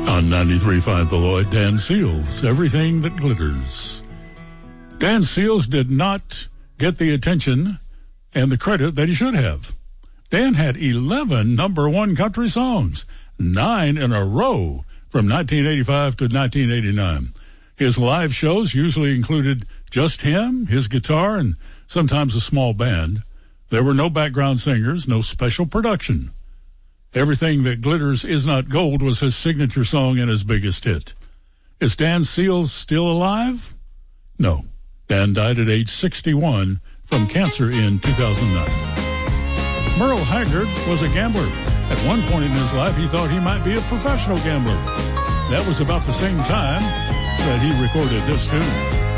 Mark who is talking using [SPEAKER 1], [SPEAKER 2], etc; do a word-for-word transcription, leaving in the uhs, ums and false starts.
[SPEAKER 1] On ninety-three point five The Lloyd, Dan Seals, Everything That Glitters. Dan Seals did not get the attention and the credit that he should have. Dan had eleven number one country songs, nine in a row from nineteen eighty-five to nineteen eighty-nine. His live shows usually included just him, his guitar, and sometimes a small band. There were no background singers, no special production. Everything That Glitters Is Not Gold was his signature song and his biggest hit. Is Dan Seals still alive? No. Dan died at age sixty-one from cancer in two thousand nine. Merle Haggard was a gambler. At one point in his life, he thought he might be a professional gambler. That was about the same time that he recorded this tune.